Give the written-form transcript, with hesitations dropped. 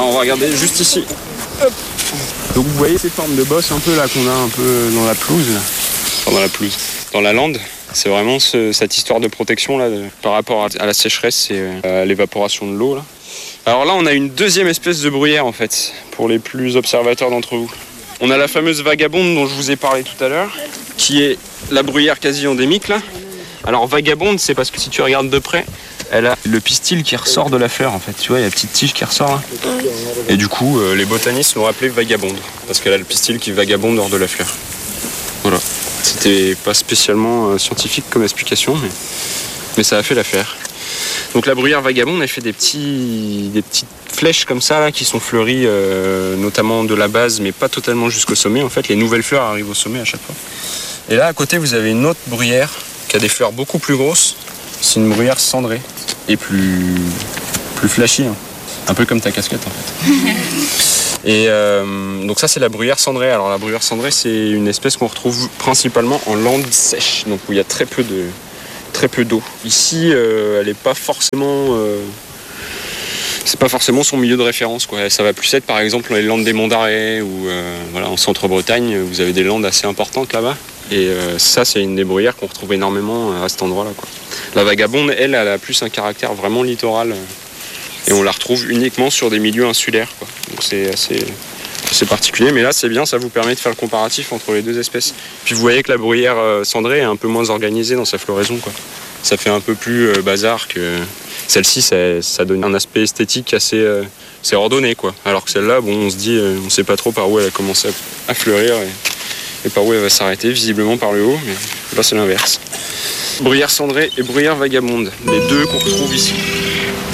on va regarder juste ici. Hop. Donc vous voyez ces formes de bosses un peu là qu'on a un peu dans la pelouse là. Enfin, dans la pelouse, dans la lande. C'est vraiment cette histoire de protection là, par rapport à la sécheresse et à l'évaporation de l'eau là. Alors là on a une deuxième espèce de bruyère en fait, pour les plus observateurs d'entre vous. On a la fameuse vagabonde dont je vous ai parlé tout à l'heure, qui est la bruyère quasi endémique là. Alors vagabonde, c'est parce que si tu regardes de près, elle a le pistil qui ressort de la fleur en fait. Tu vois, il y a la petite tige qui ressort là. Et du coup, les botanistes l'ont appelée vagabonde, parce qu'elle a le pistil qui vagabonde hors de la fleur. Voilà. C'était pas spécialement scientifique comme explication, mais ça a fait l'affaire. Donc la bruyère vagabonde, elle fait des petites flèches comme ça là, qui sont fleuries notamment de la base, mais pas totalement jusqu'au sommet. En fait, les nouvelles fleurs arrivent au sommet à chaque fois. Et là, à côté, vous avez une autre bruyère qui a des fleurs beaucoup plus grosses. C'est une bruyère cendrée et plus flashy, hein. Un peu comme ta casquette en fait. Et donc ça c'est la bruyère cendrée. Alors la bruyère cendrée c'est une espèce qu'on retrouve principalement en lande sèche, donc où il y a très peu d'eau. Ici elle n'est pas forcément... c'est pas forcément son milieu de référence, quoi. Ça va plus être par exemple dans les landes des Monts d'Arrée ou voilà, en centre-Bretagne, vous avez des landes assez importantes là-bas. Et ça, c'est une des bruyères qu'on retrouve énormément à cet endroit-là, quoi. La vagabonde, elle a plus un caractère vraiment littoral. Et on la retrouve uniquement sur des milieux insulaires, quoi. Donc c'est assez particulier. Mais là, c'est bien, ça vous permet de faire le comparatif entre les deux espèces. Puis vous voyez que la bruyère cendrée est un peu moins organisée dans sa floraison, quoi. Ça fait un peu plus bazar que... Celle-ci, ça donne un aspect esthétique assez ordonné, quoi. Alors que celle-là, bon, on se dit, on ne sait pas trop par où elle a commencé à fleurir. Et par où elle va s'arrêter, visiblement par le haut, mais là c'est l'inverse. Bruyère cendrée et bruyère vagabonde, les deux qu'on retrouve ici.